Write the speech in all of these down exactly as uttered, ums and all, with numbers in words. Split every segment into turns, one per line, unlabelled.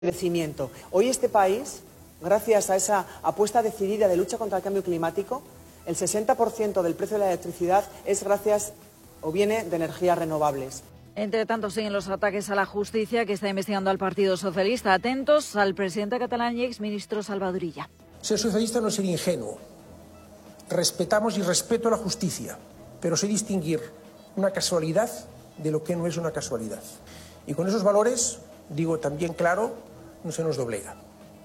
crecimiento. Hoy este país, gracias a esa apuesta decidida de lucha contra el cambio climático, el sesenta por ciento del precio de la electricidad es gracias o viene de energías renovables.
Entre tanto, siguen los ataques a la justicia que está investigando al Partido Socialista. Atentos al presidente catalán y exministro Salvador Illa.
Ser socialista no es ser ingenuo. Respetamos y respeto la justicia, pero sé distinguir una casualidad de lo que no es una casualidad. Y con esos valores, digo también claro, no se nos doblega.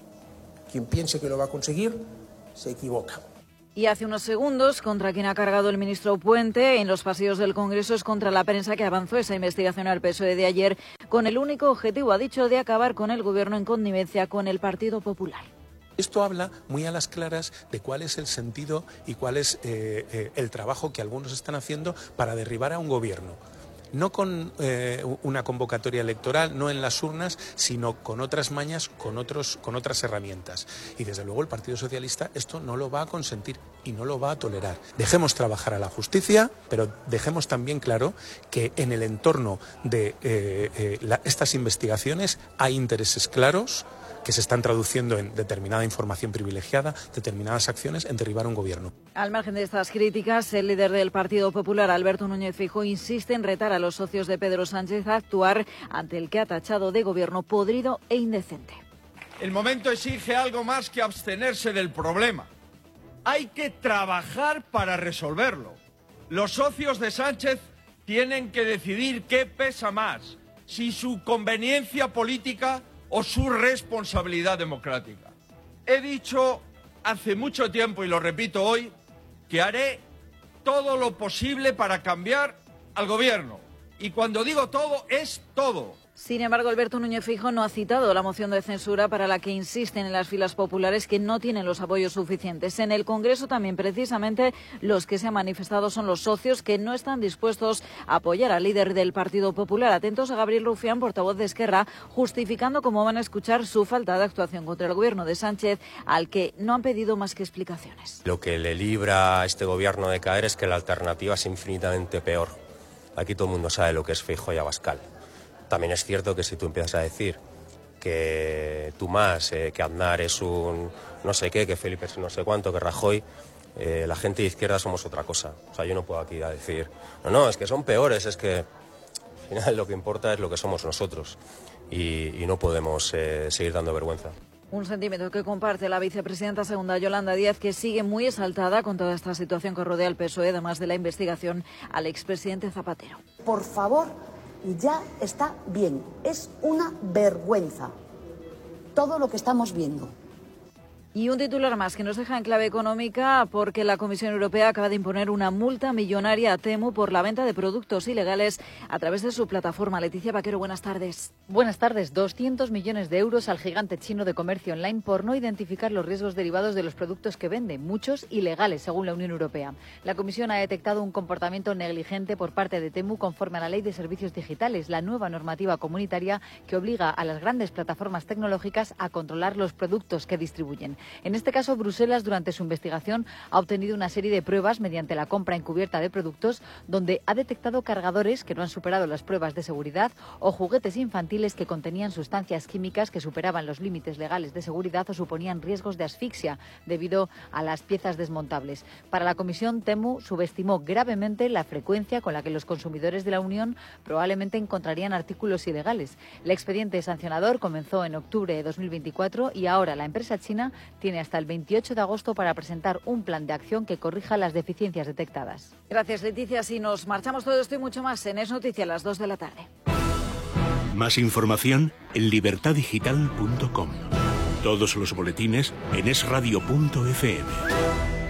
Quien piense que lo va a conseguir, se equivoca.
Y hace unos segundos, contra quien ha cargado el ministro Puente en los pasillos del Congreso es contra la prensa que avanzó esa investigación al P S O E de ayer con el único objetivo, ha dicho, de acabar con el gobierno en connivencia con el Partido Popular.
Esto habla muy a las claras de cuál es el sentido y cuál es eh, eh, el trabajo que algunos están haciendo para derribar a un gobierno. No con eh, una convocatoria electoral, no en las urnas, sino con otras mañas, con, otros, con otras herramientas. Y desde luego el Partido Socialista esto no lo va a consentir y no lo va a tolerar. Dejemos trabajar a la justicia, pero dejemos también claro que en el entorno de eh, eh, la, estas investigaciones hay intereses claros que se están traduciendo en determinada información privilegiada, determinadas acciones en derribar un gobierno.
Al margen de estas críticas, el líder del Partido Popular, Alberto Núñez Feijóo, insiste en retar a los socios de Pedro Sánchez a actuar ante el que ha tachado de gobierno podrido e indecente.
El momento exige algo más que abstenerse del problema. Hay que trabajar para resolverlo. Los socios de Sánchez tienen que decidir qué pesa más, si su conveniencia política o su responsabilidad democrática. He dicho hace mucho tiempo, y lo repito hoy, que haré todo lo posible para cambiar al gobierno. Y cuando digo todo, es todo.
Sin embargo, Alberto Núñez Feijóo no ha citado la moción de censura para la que insisten en las filas populares que no tienen los apoyos suficientes. En el Congreso también, precisamente, los que se han manifestado son los socios que no están dispuestos a apoyar al líder del Partido Popular. Atentos a Gabriel Rufián, portavoz de Esquerra, justificando cómo van a escuchar su falta de actuación contra el gobierno de Sánchez, al que no han pedido más que explicaciones.
Lo que le libra a este gobierno de caer es que la alternativa es infinitamente peor. Aquí todo el mundo sabe lo que es Feijóo y Abascal. También es cierto que si tú empiezas a decir que tú más, eh, que Aznar es un no sé qué, que Felipe es un no sé cuánto, que Rajoy, eh, la gente de izquierda somos otra cosa. O sea, yo no puedo aquí a decir, no, no, es que son peores, es que al final lo que importa es lo que somos nosotros y, y no podemos eh, seguir dando vergüenza.
Un sentimiento que comparte la vicepresidenta segunda Yolanda Díaz, que sigue muy exaltada con toda esta situación que rodea al P S O E, además de la investigación al expresidente Zapatero.
Por favor, ya está bien. Es una vergüenza todo lo que estamos viendo.
Y un titular más que nos deja en clave económica porque la Comisión Europea acaba de imponer una multa millonaria a Temu por la venta de productos ilegales a través de su plataforma. Leticia Vaquero, buenas tardes.
Buenas tardes. doscientos millones de euros al gigante chino de comercio online por no identificar los riesgos derivados de los productos que vende, muchos ilegales según la Unión Europea. La Comisión ha detectado un comportamiento negligente por parte de Temu conforme a la Ley de Servicios Digitales, la nueva normativa comunitaria que obliga a las grandes plataformas tecnológicas a controlar los productos que distribuyen. En este caso, Bruselas, durante su investigación, ha obtenido una serie de pruebas mediante la compra encubierta de productos donde ha detectado cargadores que no han superado las pruebas de seguridad o juguetes infantiles que contenían sustancias químicas que superaban los límites legales de seguridad o suponían riesgos de asfixia debido a las piezas desmontables. Para la Comisión, Temu subestimó gravemente la frecuencia con la que los consumidores de la Unión probablemente encontrarían artículos ilegales. El expediente sancionador comenzó en octubre de dos mil veinticuatro y ahora la empresa china tiene hasta el veintiocho de agosto para presentar un plan de acción que corrija las deficiencias detectadas.
Gracias, Leticia. Si nos marchamos todo esto y mucho más en Es Noticia a las dos de la tarde.
Más información en libertad digital punto com. Todos los boletines en es radio punto efe eme.